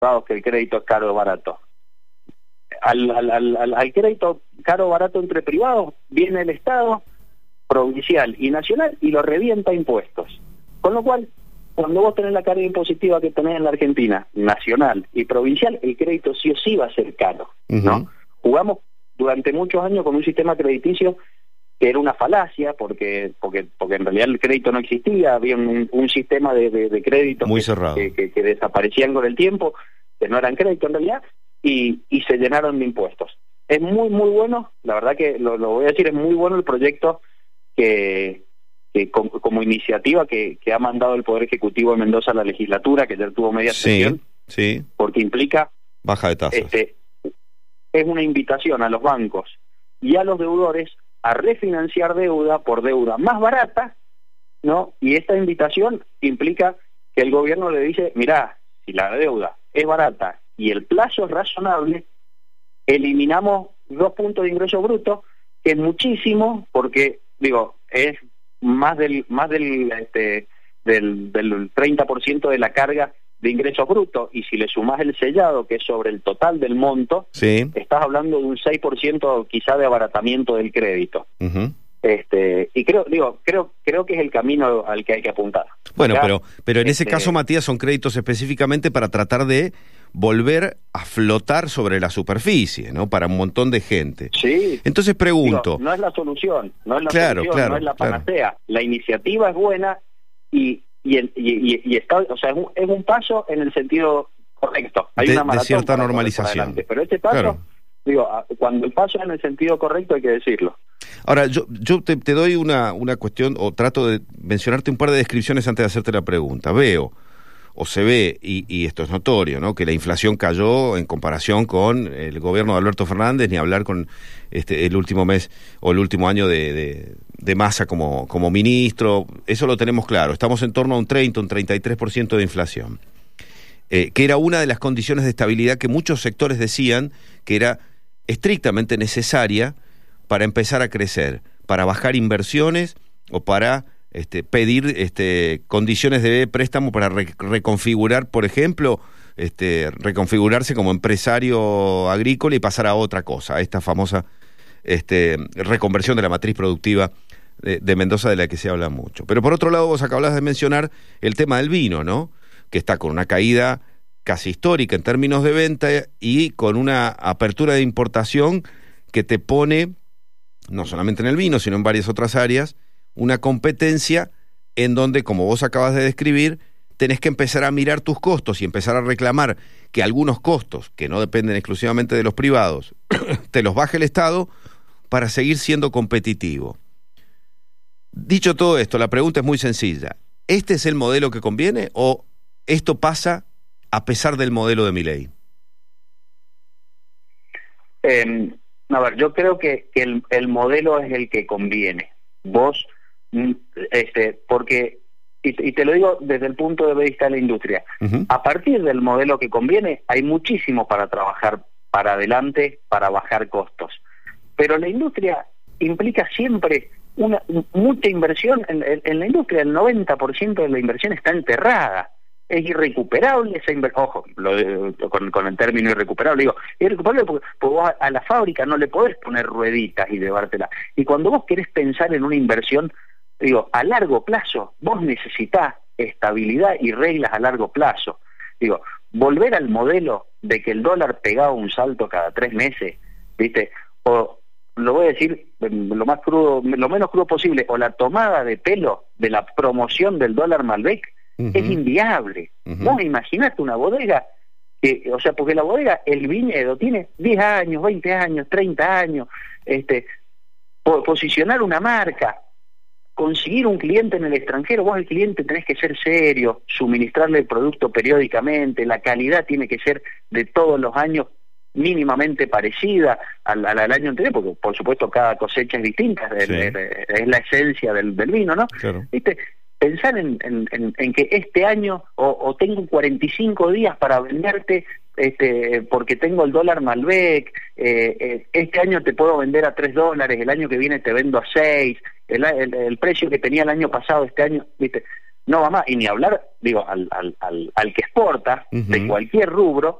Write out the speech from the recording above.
que el crédito es caro o barato. Al crédito caro o barato entre privados viene el Estado, provincial y nacional, y lo revienta a impuestos. Con lo cual, cuando vos tenés la carga impositiva que tenés en la Argentina, nacional y provincial, el crédito sí o sí va a ser caro, ¿no? Jugamos durante muchos años con un sistema crediticio que era una falacia, porque en realidad el crédito no existía, había un sistema de créditos muy cerrado, que desaparecían con el tiempo, que no eran crédito en realidad, y se llenaron de impuestos. Es muy, muy bueno, la verdad que lo voy a decir, es muy bueno el proyecto que como iniciativa que ha mandado el Poder Ejecutivo de Mendoza a la legislatura, que ya tuvo media sesión, sí, porque implica baja de tasas. Es una invitación a los bancos y a los deudores a refinanciar deuda por deuda más barata, ¿no? Y esta invitación implica que el gobierno le dice, mirá, si la deuda es barata y el plazo es razonable, eliminamos 2 puntos de ingreso bruto, que es muchísimo, porque, digo, es más del 30% de la carga de ingresos brutos, y si le sumás el sellado, que es sobre el total del monto, estás hablando de un 6% quizá de abaratamiento del crédito. Y creo que es el camino al que hay que apuntar. Bueno, acá, pero en ese caso, Matías, son créditos específicamente para tratar de volver a flotar sobre la superficie, ¿no? Para un montón de gente. Sí. Entonces pregunto... no es la solución, no es la panacea. La iniciativa es buena y está, o sea, es un paso en el sentido correcto. Hay una maratón de cierta normalización. Pero este paso, cuando el paso es en el sentido correcto hay que decirlo. Ahora, yo te doy una cuestión, o trato de mencionarte un par de descripciones antes de hacerte la pregunta. Se ve, y esto es notorio, ¿no?, que la inflación cayó en comparación con el gobierno de Alberto Fernández, ni hablar con el último mes o el último año de Massa como ministro. Eso lo tenemos claro. Estamos en torno a un 33% de inflación, que era una de las condiciones de estabilidad que muchos sectores decían que era estrictamente necesaria para empezar a crecer, para bajar inversiones o para pedir condiciones de préstamo para reconfigurar, por ejemplo, reconfigurarse como empresario agrícola y pasar a otra cosa, a esta famosa reconversión de la matriz productiva de Mendoza, de la que se habla mucho. Pero por otro lado, vos acabas de mencionar el tema del vino, ¿no?, que está con una caída casi histórica en términos de venta y con una apertura de importación que te pone, no solamente en el vino, sino en varias otras áreas, una competencia en donde, como vos acabas de describir, tenés que empezar a mirar tus costos y empezar a reclamar que algunos costos, que no dependen exclusivamente de los privados, te los baje el Estado para seguir siendo competitivo. Dicho todo esto, la pregunta es muy sencilla. ¿Este es el modelo que conviene o esto pasa a pesar del modelo de Milei? A ver, yo creo que el modelo es el que conviene. Vos, porque, y te lo digo desde el punto de vista de la industria, a partir del modelo que conviene hay muchísimo para trabajar para adelante, para bajar costos. Pero la industria implica siempre mucha inversión. En la industria el 90% de la inversión está enterrada. Es irrecuperable esa inversión. Ojo, con el término irrecuperable, digo, irrecuperable porque vos a la fábrica no le podés poner rueditas y llevártela. Y cuando vos querés pensar en una inversión, digo, a largo plazo, vos necesitás estabilidad y reglas a largo plazo. Digo, volver al modelo de que el dólar pegaba un salto cada 3 meses, ¿viste? O, lo voy a decir lo menos crudo posible, o la tomada de pelo de la promoción del dólar Malbec, es inviable. Vos imaginate una bodega, porque la bodega, el viñedo, tiene 10 años, 20 años, 30 años, posicionar una marca, conseguir un cliente en el extranjero, vos el cliente tenés que ser serio, suministrarle el producto periódicamente, la calidad tiene que ser de todos los años mínimamente parecida al año anterior, porque por supuesto cada cosecha es distinta, es la esencia del vino, ¿no? Claro. ¿Viste? Pensar en que este año o tengo 45 días para venderte porque tengo el dólar Malbec, este año te puedo vender a $3, el año que viene te vendo a 6, el precio que tenía el año pasado, este año, ¿viste? no va más. Y ni hablar, digo, al que exporta de cualquier rubro,